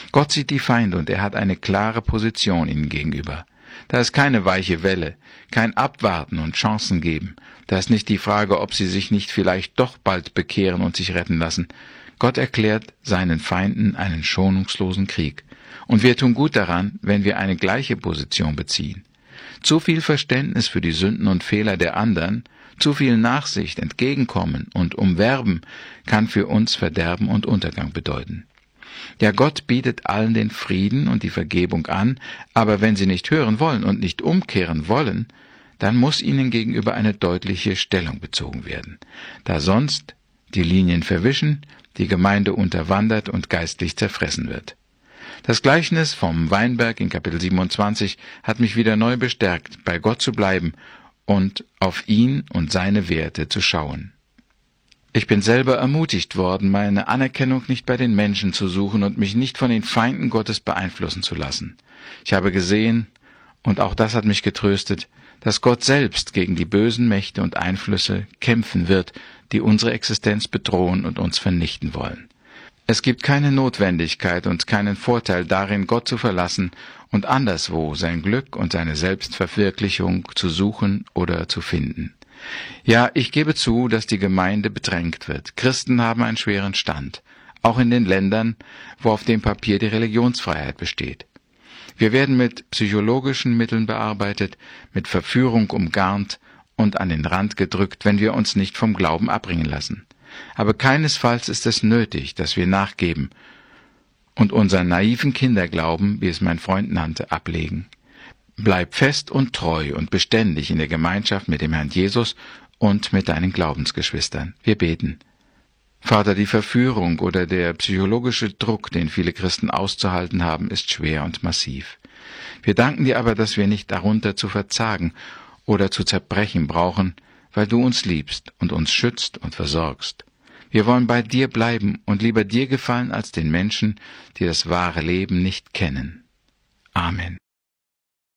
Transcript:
Gott sieht die Feinde und er hat eine klare Position ihnen gegenüber. Da ist keine weiche Welle, kein Abwarten und Chancen geben. Da ist nicht die Frage, ob sie sich nicht vielleicht doch bald bekehren und sich retten lassen. Gott erklärt seinen Feinden einen schonungslosen Krieg. Und wir tun gut daran, wenn wir eine gleiche Position beziehen. Zu viel Verständnis für die Sünden und Fehler der anderen, zu viel Nachsicht, Entgegenkommen und Umwerben kann für uns Verderben und Untergang bedeuten. Ja, Gott bietet allen den Frieden und die Vergebung an, aber wenn sie nicht hören wollen und nicht umkehren wollen, dann muss ihnen gegenüber eine deutliche Stellung bezogen werden, da sonst die Linien verwischen, die Gemeinde unterwandert und geistlich zerfressen wird. Das Gleichnis vom Weinberg in Kapitel 27 hat mich wieder neu bestärkt, bei Gott zu bleiben und auf ihn und seine Werte zu schauen. Ich bin selber ermutigt worden, meine Anerkennung nicht bei den Menschen zu suchen und mich nicht von den Feinden Gottes beeinflussen zu lassen. Ich habe gesehen, und auch das hat mich getröstet, dass Gott selbst gegen die bösen Mächte und Einflüsse kämpfen wird, die unsere Existenz bedrohen und uns vernichten wollen. Es gibt keine Notwendigkeit und keinen Vorteil darin, Gott zu verlassen und anderswo sein Glück und seine Selbstverwirklichung zu suchen oder zu finden. Ja, ich gebe zu, dass die Gemeinde bedrängt wird. Christen haben einen schweren Stand, auch in den Ländern, wo auf dem Papier die Religionsfreiheit besteht. Wir werden mit psychologischen Mitteln bearbeitet, mit Verführung umgarnt und an den Rand gedrückt, wenn wir uns nicht vom Glauben abbringen lassen. Aber keinesfalls ist es nötig, dass wir nachgeben und unseren naiven Kinderglauben, wie es mein Freund nannte, ablegen. Bleib fest und treu und beständig in der Gemeinschaft mit dem Herrn Jesus und mit deinen Glaubensgeschwistern. Wir beten. Vater, die Verführung oder der psychologische Druck, den viele Christen auszuhalten haben, ist schwer und massiv. Wir danken dir aber, dass wir nicht darunter zu verzagen oder zu zerbrechen brauchen, weil du uns liebst und uns schützt und versorgst. Wir wollen bei dir bleiben und lieber dir gefallen als den Menschen, die das wahre Leben nicht kennen. Amen.